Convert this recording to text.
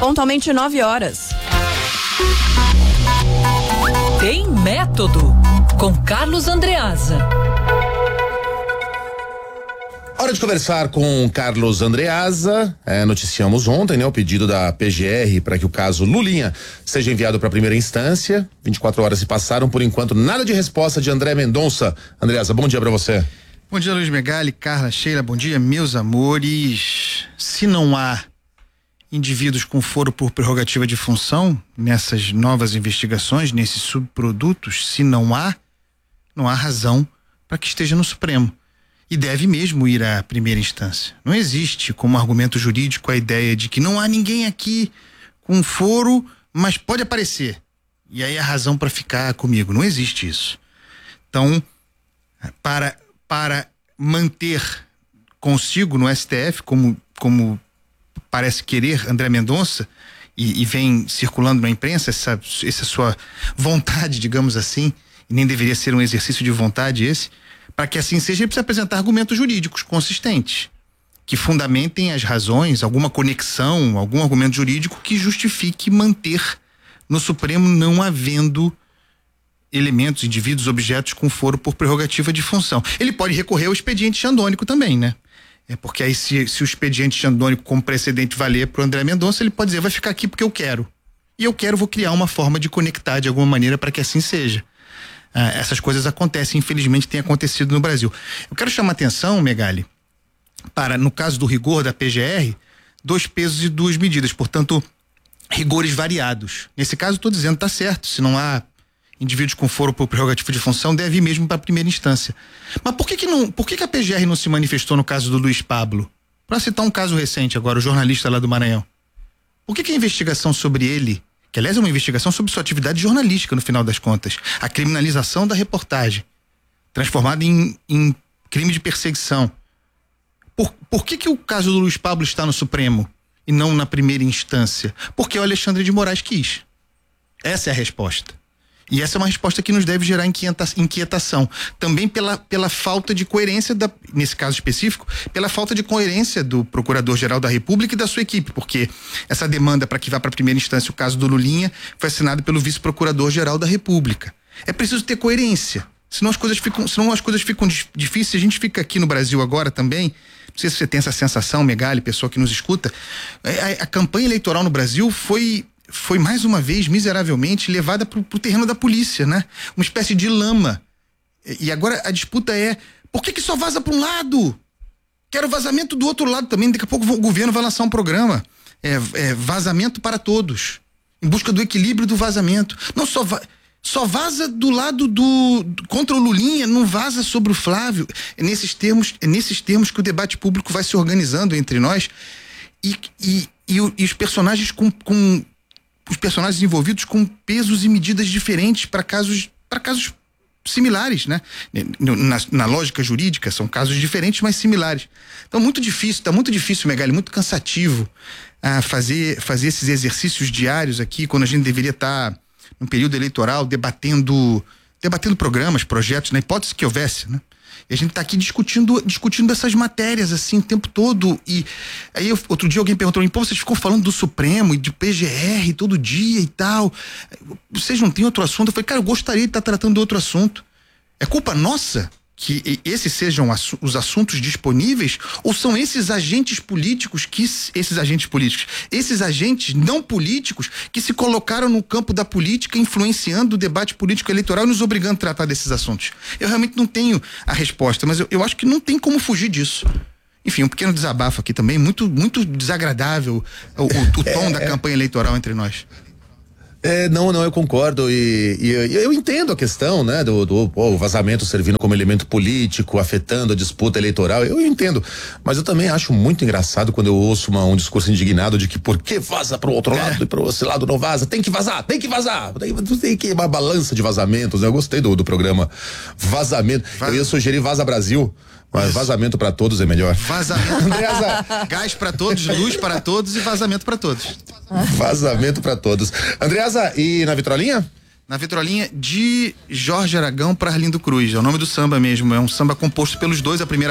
Pontualmente 9 horas. Tem Método, com Carlos Andreasa. Hora de conversar com Carlos Andreasa. Noticiamos ontem, o pedido da PGR para que o caso Lulinha seja enviado para a primeira instância. 24 horas se passaram, por enquanto nada de resposta de André Mendonça. Andreasa, bom dia para você. Bom dia, Luiz Megali, Carla, Sheila, bom dia, meus amores. Se não há indivíduos com foro por prerrogativa de função nessas novas investigações, nesses subprodutos, se não há razão para que esteja no Supremo. E deve mesmo ir à primeira instância. Não existe como argumento jurídico a ideia de que não há ninguém aqui com foro, mas pode aparecer. E aí a razão para ficar comigo. Não existe isso. Então, para manter consigo no STF, como parece querer André Mendonça, e vem circulando na imprensa essa sua vontade, digamos assim, e nem deveria ser um exercício de vontade esse. Para que assim seja, ele precisa apresentar argumentos jurídicos consistentes, que fundamentem as razões, alguma conexão, algum argumento jurídico que justifique manter no Supremo, não havendo elementos, indivíduos, objetos com foro por prerrogativa de função. Ele pode recorrer ao expediente xandônico também, né? Porque aí se o expediente xandônico como precedente valer para o André Mendonça, ele pode dizer, vai ficar aqui porque eu quero. E eu quero, vou criar uma forma de conectar de alguma maneira para que assim seja. Essas coisas acontecem, infelizmente tem acontecido no Brasil. Eu quero chamar a atenção, Megali, para, no caso do rigor da PGR, 2 pesos e 2 medidas, portanto, rigores variados. Nesse caso, estou dizendo, tá certo, se não há indivíduos com foro por prerrogativa de função, deve ir mesmo para a primeira instância. Mas por que a PGR não se manifestou no caso do Luiz Pablo? Para citar um caso recente agora, o jornalista lá do Maranhão. Por que a investigação sobre ele, que aliás é uma investigação sobre sua atividade jornalística no final das contas, a criminalização da reportagem, transformada em crime de perseguição. Por que o caso do Luiz Pablo está no Supremo e não na primeira instância? Porque o Alexandre de Moraes quis. Essa é a resposta. E essa é uma resposta que nos deve gerar inquietação. Também pela falta de coerência, nesse caso específico, pela falta de coerência do Procurador-Geral da República e da sua equipe, porque essa demanda para que vá para a primeira instância o caso do Lulinha foi assinada pelo Vice-Procurador-Geral da República. É preciso ter coerência, senão as coisas ficam difíceis. A gente fica aqui no Brasil agora também, não sei se você tem essa sensação, Megali, pessoa que nos escuta, a campanha eleitoral no Brasil foi mais uma vez, miseravelmente, levada pro terreno da polícia, né? Uma espécie de lama. E agora a disputa é, por que só vaza para um lado? Quero vazamento do outro lado também. Daqui a pouco o governo vai lançar um programa. Vazamento para todos. Em busca do equilíbrio do vazamento. Não só vaza do lado contra o Lulinha, não vaza sobre o Flávio. É nesses termos que o debate público vai se organizando entre nós. E os personagens os personagens envolvidos com pesos e medidas diferentes para casos similares, né? Na lógica jurídica, são casos diferentes, mas similares. Então, tá muito difícil, Megali, muito cansativo fazer esses exercícios diários aqui, quando a gente deveria estar num período eleitoral debatendo programas, projetos, na hipótese que houvesse, né? E a gente tá aqui discutindo essas matérias, assim, o tempo todo. E aí, outro dia alguém perguntou, vocês ficam falando do Supremo e de PGR todo dia e tal. Vocês não têm outro assunto? Eu falei, cara, eu gostaria de estar tratando de outro assunto. É culpa nossa que esses sejam os assuntos disponíveis, ou são esses agentes não políticos que se colocaram no campo da política, influenciando o debate político eleitoral e nos obrigando a tratar desses assuntos? Eu realmente não tenho a resposta, mas eu acho que não tem como fugir disso. Enfim, um pequeno desabafo aqui também, muito, muito desagradável o tom da campanha eleitoral entre nós. Não, eu concordo e eu entendo a questão, né, do vazamento servindo como elemento político, afetando a disputa eleitoral, eu entendo, mas eu também acho muito engraçado quando eu ouço um discurso indignado de que por que vaza pro outro lado e pro esse lado não vaza, tem que vazar, tem que uma balança de vazamentos, né? Eu gostei do programa Vazamento, eu ia sugerir Vaza Brasil, mas vazamento para todos é melhor. Vazamento. Andreasa, gás para todos, luz para todos e vazamento para todos. Vazamento para todos. Andreasa, e na vitrolinha? Na vitrolinha de Jorge Aragão para Arlindo Cruz. É o nome do samba mesmo. É um samba composto pelos dois. A primeira